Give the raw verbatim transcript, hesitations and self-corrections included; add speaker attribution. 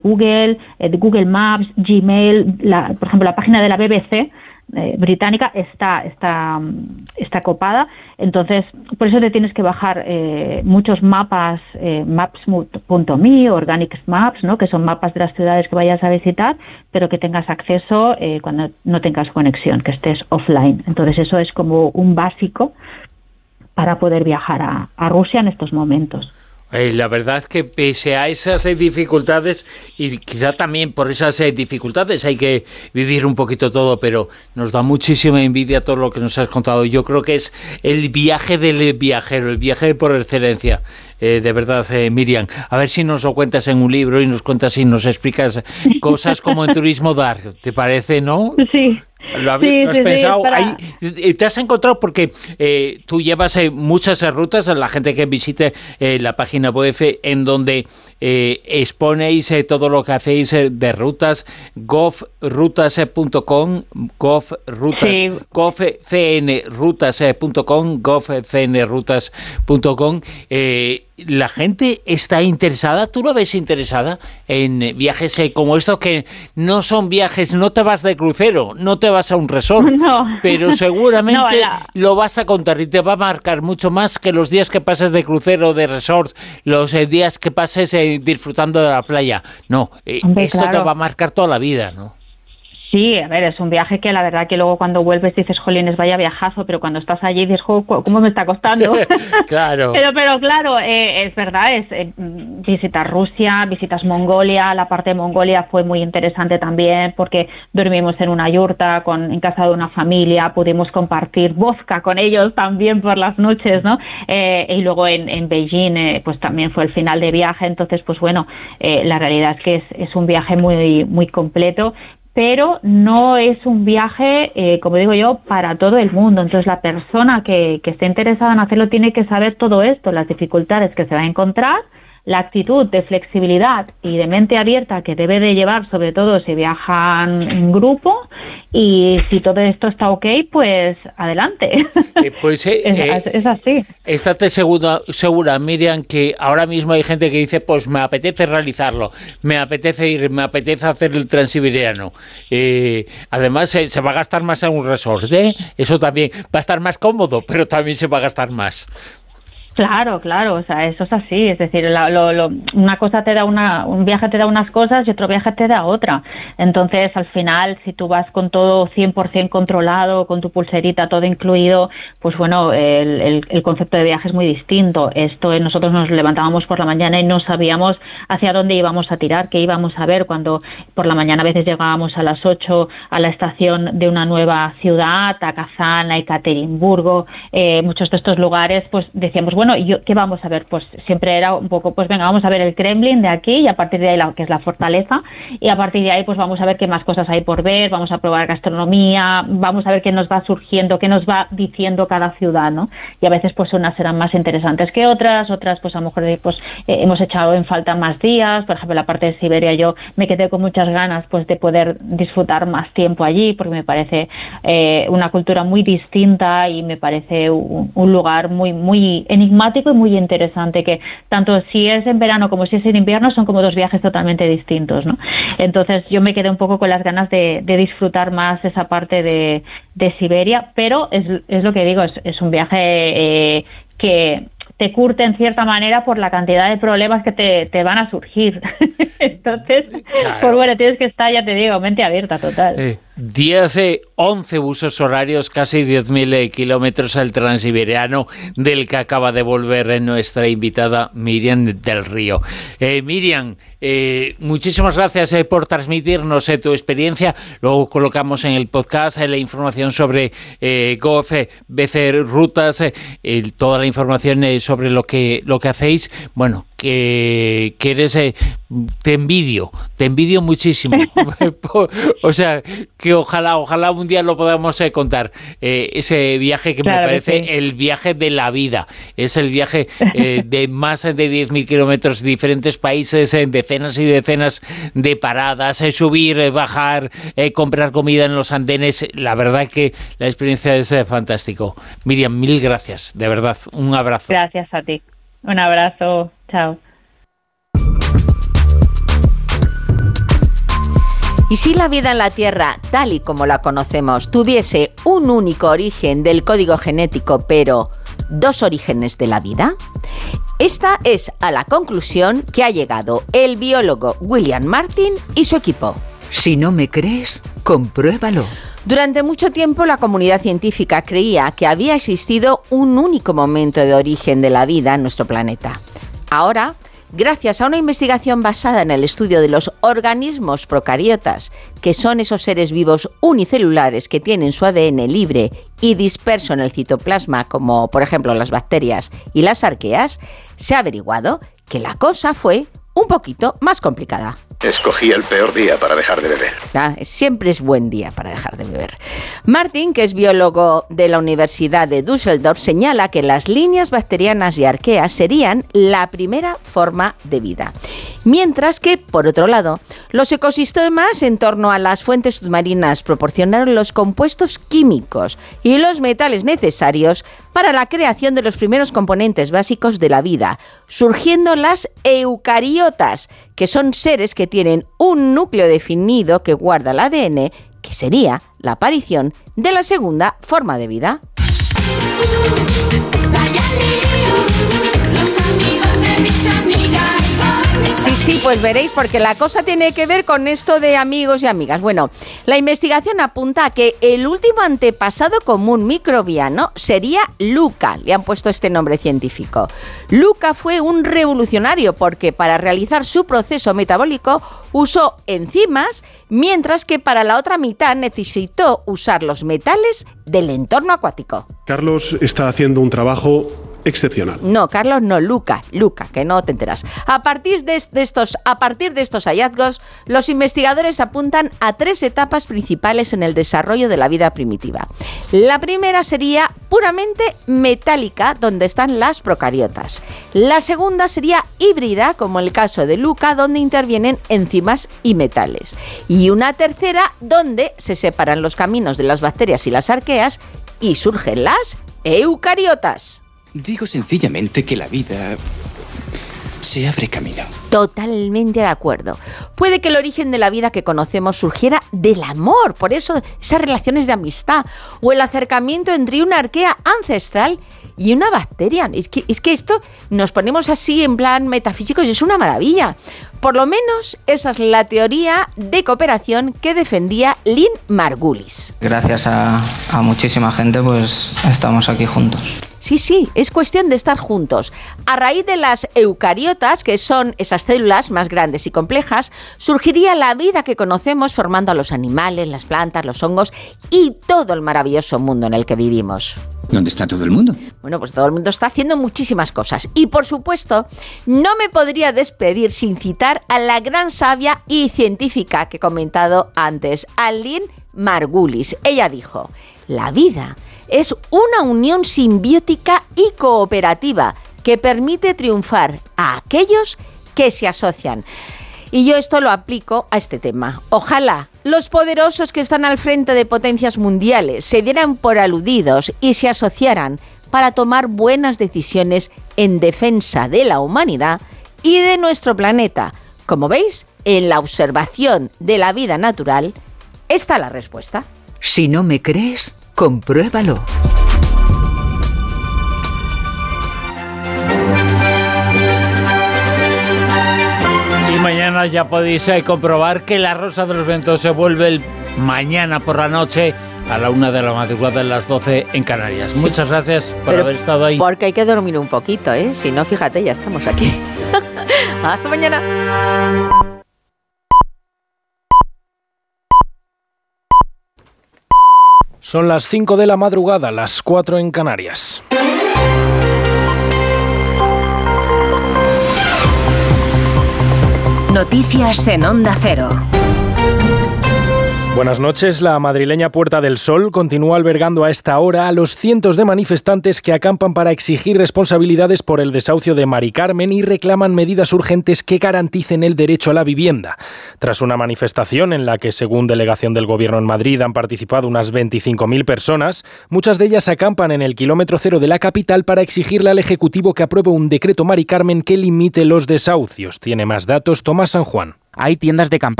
Speaker 1: Google, eh, de Google Maps, Gmail, la, por ejemplo, la página de la B B C eh, británica está, está, está copada. Entonces, por eso te tienes que bajar eh, muchos mapas, eh, maps punto me, Organic Maps, ¿no? Que son mapas de las ciudades que vayas a visitar, pero que tengas acceso eh, cuando no tengas conexión, que estés offline. Entonces, eso es como un básico para poder viajar a, a Rusia en estos momentos.
Speaker 2: Eh, la verdad es que pese a esas eh, dificultades, y quizá también por esas eh, dificultades hay que vivir un poquito todo, pero nos da muchísima envidia todo lo que nos has contado. Yo creo que es el viaje del viajero, el viaje por excelencia. Eh, de verdad, eh, Miriam, a ver si nos lo cuentas en un libro y nos cuentas y nos explicas cosas como en Turismo Dark, ¿te parece, no?
Speaker 1: Sí.
Speaker 2: ¿Lo,
Speaker 1: sí,
Speaker 2: ¿lo has
Speaker 1: sí,
Speaker 2: pensado?
Speaker 1: Sí, para...
Speaker 2: Ahí, ¿te has encontrado? Porque eh, tú llevas eh, muchas eh, rutas, a la gente que visite eh, la página web en donde eh, exponéis eh, todo lo que hacéis eh, de rutas, gov rutas punto com, govrutas,
Speaker 1: sí.
Speaker 2: govcnrutas punto com, govcnrutas punto com. Eh, ¿La gente está interesada? ¿Tú lo ves interesada en viajes eh, como estos, que no son viajes, no te vas de crucero, no te vas a un resort,
Speaker 1: no.
Speaker 2: pero seguramente
Speaker 1: no, la...
Speaker 2: lo vas a contar y te va a marcar mucho más que los días que pases de crucero o de resort, los eh, días que pases eh, disfrutando de la playa? No, eh,
Speaker 1: Hombre,
Speaker 2: esto
Speaker 1: claro.
Speaker 2: te va a marcar toda la vida, ¿no?
Speaker 1: Sí, a ver, es un viaje que la verdad que luego cuando vuelves dices, jolines, vaya viajazo, pero cuando estás allí dices, jo, ¿cómo me está costando?
Speaker 2: Claro.
Speaker 1: pero, pero claro, eh, es verdad, es eh, visitar Rusia, visitas Mongolia, la parte de Mongolia fue muy interesante también porque dormimos en una yurta con, en casa de una familia, pudimos compartir vodka con ellos también por las noches, ¿no? Eh, y luego en, en Beijing, eh, pues también fue el final de viaje, entonces, pues bueno, eh, la realidad es que es, es un viaje muy, muy completo, pero no es un viaje, eh, como digo yo, para todo el mundo. Entonces, la persona que, que esté interesada en hacerlo tiene que saber todo esto, las dificultades que se va a encontrar, la actitud de flexibilidad y de mente abierta que debe de llevar, sobre todo si viajan en grupo, y si todo esto está ok, pues adelante.
Speaker 2: Eh, pues eh,
Speaker 1: es,
Speaker 2: eh,
Speaker 1: es así.
Speaker 2: Estate segura, segura, Miriam, que ahora mismo hay gente que dice, pues me apetece realizarlo, me apetece ir, me apetece hacer el Transiberiano. Eh, además, eh, se va a gastar más en un resort, ¿eh? Eso también va a estar más cómodo, pero también se va a gastar más.
Speaker 1: Claro, claro, o sea, eso es así, es decir, la, lo, lo, una cosa te da una, un viaje te da unas cosas y otro viaje te da otra. Entonces, al final, si tú vas con todo cien por ciento controlado, con tu pulserita, todo incluido, pues bueno, el, el, el concepto de viaje es muy distinto. Esto, nosotros nos levantábamos por la mañana y no sabíamos hacia dónde íbamos a tirar, qué íbamos a ver, cuando por la mañana a veces llegábamos a las ocho a la estación de una nueva ciudad, a Kazán, a Ekaterimburgo, eh, muchos de estos lugares, pues decíamos, bueno, yo, ¿qué vamos a ver? Pues siempre era un poco, pues venga, vamos a ver el Kremlin de aquí y a partir de ahí, la, que es la fortaleza, y a partir de ahí pues vamos a ver qué más cosas hay por ver, vamos a probar gastronomía, vamos a ver qué nos va surgiendo, qué nos va diciendo cada ciudad, ¿no? Y a veces pues unas serán más interesantes que otras, otras pues a lo mejor pues eh, hemos echado en falta más días, por ejemplo la parte de Siberia yo me quedé con muchas ganas pues de poder disfrutar más tiempo allí porque me parece eh, una cultura muy distinta y me parece un, un lugar muy, muy enigmático y muy interesante, que tanto si es en verano como si es en invierno son como dos viajes totalmente distintos, ¿no? Entonces yo me quedé un poco con las ganas de, de disfrutar más esa parte de, de Siberia, pero es, es lo que digo, es, es un viaje eh, que te curte en cierta manera por la cantidad de problemas que te, te van a surgir. Entonces, claro. Pues bueno, tienes que estar, ya te digo, mente abierta total.
Speaker 2: Eh, diez, eh, once usos horarios, casi diez mil eh, kilómetros al Transiberiano, del que acaba de volver eh, nuestra invitada Miriam del Río. Eh, Miriam, eh, muchísimas gracias eh, por transmitirnos eh, tu experiencia. Luego colocamos en el podcast eh, la información sobre eh, Gov, eh, B C Rutas, eh, eh, toda la información eh, sobre lo que, lo que hacéis. Bueno, que, que eres... Eh, te envidio, te envidio muchísimo. O sea, que ojalá, ojalá un día lo podamos eh, contar. Eh, ese viaje que claro me parece que sí. El viaje de la vida. Es el viaje eh, de más de diez mil kilómetros, diferentes países, eh, decenas y decenas de paradas, eh, subir, eh, bajar, eh, comprar comida en los andenes. La verdad que la experiencia es eh, fantástico. Miriam, mil gracias, de verdad. Un abrazo.
Speaker 1: Gracias a ti. Un abrazo. Chao.
Speaker 3: Y si la vida en la Tierra, tal y como la conocemos, tuviese un único origen del código genético, pero dos orígenes de la vida, esta es a la conclusión que ha llegado el biólogo William Martin y su equipo.
Speaker 4: Si no me crees, compruébalo.
Speaker 3: Durante mucho tiempo la comunidad científica creía que había existido un único momento de origen de la vida en nuestro planeta. Ahora, gracias a una investigación basada en el estudio de los organismos procariotas, que son esos seres vivos unicelulares que tienen su A D N libre y disperso en el citoplasma, como por ejemplo las bacterias y las arqueas, se ha averiguado que la cosa fue un poquito más complicada.
Speaker 5: Escogí el peor día para dejar de beber.
Speaker 3: Ah, siempre es buen día para dejar de beber. Martin, que es biólogo de la Universidad de Düsseldorf, señala que las líneas bacterianas y arqueas serían la primera forma de vida. Mientras que, por otro lado, los ecosistemas en torno a las fuentes submarinas proporcionaron los compuestos químicos y los metales necesarios para la creación de los primeros componentes básicos de la vida, surgiendo las eucariotas, que son seres que tienen un núcleo definido que guarda el A D N, que sería la aparición de la segunda forma de vida. Sí, sí, pues veréis, porque la cosa tiene que ver con esto de amigos y amigas. Bueno, la investigación apunta a que el último antepasado común microbiano sería Luca, le han puesto este nombre científico. Luca fue un revolucionario porque para realizar su proceso metabólico usó enzimas, mientras que para la otra mitad necesitó usar los metales del entorno acuático.
Speaker 6: Carlos está haciendo un trabajo excepcional.
Speaker 3: No, Carlos, no, Luca, Luca, que no te enteras. A partir de, de estos, a partir de estos hallazgos, los investigadores apuntan a tres etapas principales en el desarrollo de la vida primitiva. La primera sería puramente metálica, donde están las procariotas. La segunda sería híbrida, como el caso de Luca, donde intervienen enzimas y metales. Y una tercera, donde se separan los caminos de las bacterias y las arqueas y surgen las eucariotas.
Speaker 7: Digo sencillamente que la vida se abre camino.
Speaker 3: Totalmente de acuerdo. Puede que el origen de la vida que conocemos surgiera del amor, por eso esas relaciones de amistad, o el acercamiento entre una arquea ancestral y una bacteria. Es que, es que esto nos ponemos así en plan metafísicos y es una maravilla. Por lo menos esa es la teoría de cooperación que defendía Lynn Margulis.
Speaker 8: Gracias a, a muchísima gente, pues estamos aquí juntos.
Speaker 3: Sí, sí, es cuestión de estar juntos. A raíz de las eucariotas, que son esas células más grandes y complejas, surgiría la vida que conocemos formando a los animales, las plantas, los hongos y todo el maravilloso mundo en el que vivimos.
Speaker 7: ¿Dónde está todo el mundo?
Speaker 3: Bueno, pues todo el mundo está haciendo muchísimas cosas. Y por supuesto, no me podría despedir sin citar a la gran sabia y científica que he comentado antes, a Lynn Margulis. Ella dijo: la vida es una unión simbiótica y cooperativa que permite triunfar a aquellos que se asocian. Y yo esto lo aplico a este tema. Ojalá los poderosos que están al frente de potencias mundiales se dieran por aludidos y se asociaran para tomar buenas decisiones en defensa de la humanidad y de nuestro planeta. Como veis, en la observación de la vida natural está la respuesta.
Speaker 4: Si no me crees, compruébalo.
Speaker 2: Y mañana ya podéis eh, comprobar que la Rosa de los Vientos se vuelve el mañana por la noche a la una de la madrugada, a las doce en Canarias. Muchas gracias por
Speaker 3: Pero
Speaker 2: haber estado ahí.
Speaker 3: Porque hay que dormir un poquito, ¿eh? Si no, fíjate, ya estamos aquí. Hasta mañana.
Speaker 9: Son las cinco de la madrugada, las cuatro en Canarias.
Speaker 10: Noticias en Onda Cero.
Speaker 9: Buenas noches. La madrileña Puerta del Sol continúa albergando a esta hora a los cientos de manifestantes que acampan para exigir responsabilidades por el desahucio de Mari Carmen y reclaman medidas urgentes que garanticen el derecho a la vivienda. Tras una manifestación en la que, según delegación del Gobierno en Madrid, han participado unas veinticinco mil personas, muchas de ellas acampan en el kilómetro cero de la capital para exigirle al Ejecutivo que apruebe un decreto Mari Carmen que limite los desahucios. Tiene más datos Tomás San Juan.
Speaker 11: Hay tiendas de campaña